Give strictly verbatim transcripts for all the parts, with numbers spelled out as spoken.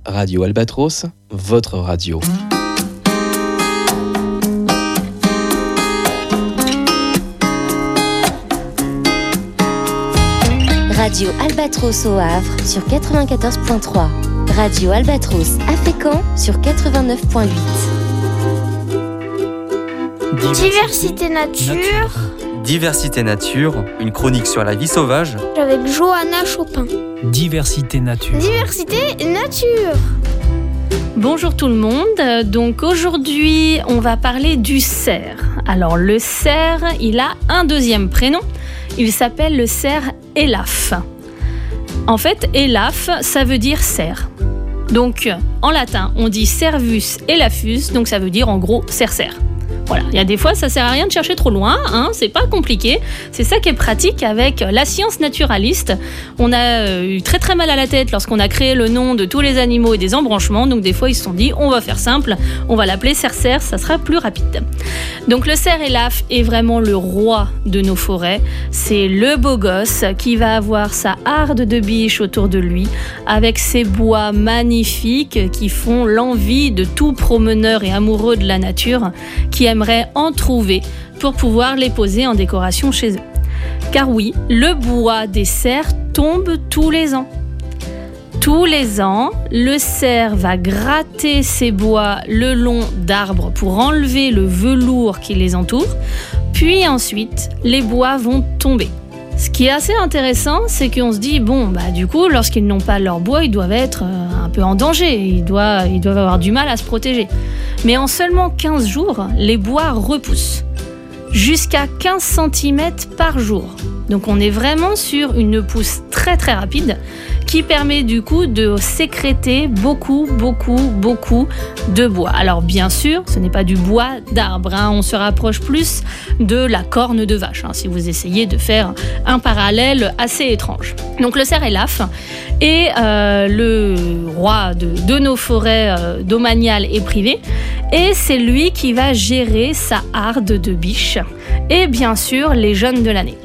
Radio Albatros, votre radio. Radio Albatros au Havre sur quatre-vingt-quatorze virgule trois. Radio Albatros à Fécamp sur quatre-vingt-neuf virgule huit. Diversité nature. Diversité nature, une chronique sur la vie sauvage. Avec Johanna Chopin. Diversité nature. Diversité nature. Bonjour tout le monde, donc aujourd'hui on va parler du cerf. Alors le cerf, il a un deuxième prénom, il s'appelle le cerf élaphe. En fait, élaphe, ça veut dire cerf. Donc en latin, on dit cervus elaphus, donc ça veut dire en gros cerf-cerf. Voilà, il y a des fois, ça sert à rien de chercher trop loin, hein, c'est pas compliqué. C'est ça qui est pratique avec la science naturaliste. On a eu très très mal à la tête lorsqu'on a créé le nom de tous les animaux et des embranchements. Donc des fois, ils se sont dit, on va faire simple, on va l'appeler cerf-cerf, ça sera plus rapide. Donc le cerf élaphe est vraiment le roi de nos forêts. C'est le beau gosse qui va avoir sa harde de biches autour de lui, avec ses bois magnifiques qui font l'envie de tout promeneur et amoureux de la nature qui aime aimerait en trouver pour pouvoir les poser en décoration chez eux. Car oui, le bois des cerfs tombe tous les ans. Tous les ans, le cerf va gratter ses bois le long d'arbres pour enlever le velours qui les entoure, puis ensuite, les bois vont tomber. Ce qui est assez intéressant, c'est qu'on se dit, bon, bah du coup, lorsqu'ils n'ont pas leur bois, ils doivent être euh, un peu en danger, ils doivent, ils doivent avoir du mal à se protéger. Mais en seulement quinze jours, les bois repoussent, jusqu'à quinze centimètres par jour. Donc on est vraiment sur une pousse très très rapide, qui permet du coup de sécréter beaucoup, beaucoup, beaucoup de bois. Alors bien sûr, ce n'est pas du bois d'arbre, hein. On se rapproche plus de la corne de vache, hein, si vous essayez de faire un parallèle assez étrange. Donc le cerf élaphe est euh, le roi de, de nos forêts euh, domaniales et privées, et c'est lui qui va gérer sa harde de biches et bien sûr les jeunes de l'année.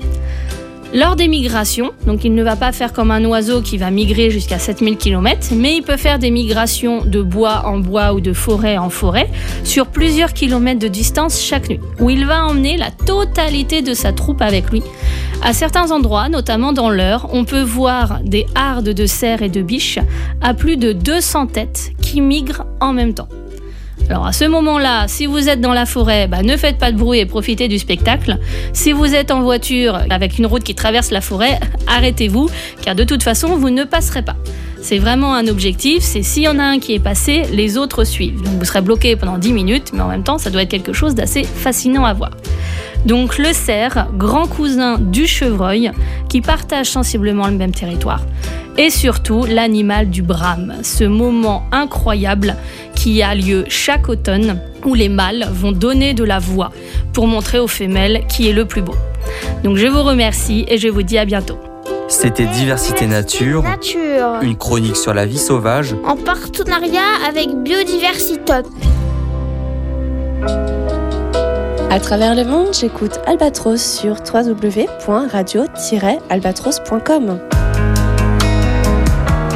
Lors des migrations, donc il ne va pas faire comme un oiseau qui va migrer jusqu'à sept mille kilomètres, mais il peut faire des migrations de bois en bois ou de forêt en forêt sur plusieurs kilomètres de distance chaque nuit, où il va emmener la totalité de sa troupe avec lui. À certains endroits, notamment dans l'Eure, on peut voir des hardes de cerfs et de biches à plus de deux cents têtes qui migrent en même temps. Alors à ce moment-là, si vous êtes dans la forêt, bah, ne faites pas de bruit et profitez du spectacle. Si vous êtes en voiture avec une route qui traverse la forêt, arrêtez-vous, car de toute façon, vous ne passerez pas. C'est vraiment un objectif, c'est s'il y en a un qui est passé, les autres suivent. Donc vous serez bloqué pendant dix minutes, mais en même temps, ça doit être quelque chose d'assez fascinant à voir. Donc le cerf, grand cousin du chevreuil, qui partage sensiblement le même territoire. Et surtout l'animal du brame, ce moment incroyable qui a lieu chaque automne où les mâles vont donner de la voix pour montrer aux femelles qui est le plus beau. Donc je vous remercie et je vous dis à bientôt. C'était Diversité nature, Nature. une chronique sur la vie sauvage. En partenariat avec Biodiversitop. À travers le monde, j'écoute Albatros sur w w w point radio tiret albatros point com.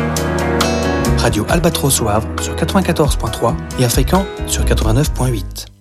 Radio Albatros au Havre sur quatre-vingt-quatorze virgule trois et à Fécamp sur quatre-vingt-neuf virgule huit.